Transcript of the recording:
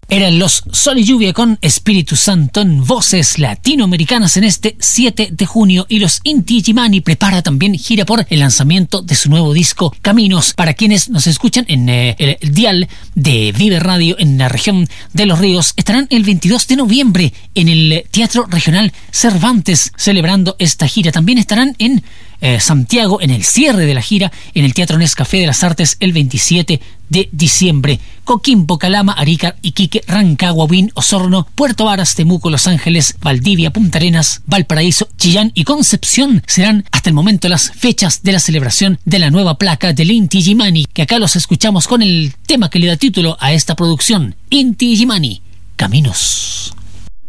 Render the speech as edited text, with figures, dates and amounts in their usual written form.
Eran los Sol y Lluvia con Espíritu Santo en voces latinoamericanas en este 7 de junio. Y los Inti Illimani prepara también gira por el lanzamiento de su nuevo disco Caminos. Para quienes nos escuchan en el dial de Vive Radio en la región de Los Ríos, estarán el 22 de noviembre en el Teatro Regional Cervantes celebrando esta gira. También estarán en Santiago en el cierre de la gira en el Teatro Nescafé de las Artes el 27 de diciembre. Coquimbo, Calama, Arica, Iquique, Rancagua, Huín, Osorno, Puerto Varas, Temuco, Los Ángeles, Valdivia, Punta Arenas, Valparaíso, Chillán y Concepción serán hasta el momento las fechas de la celebración de la nueva placa del Inti Illimani, que acá los escuchamos con el tema que le da título a esta producción, Inti Illimani, Caminos.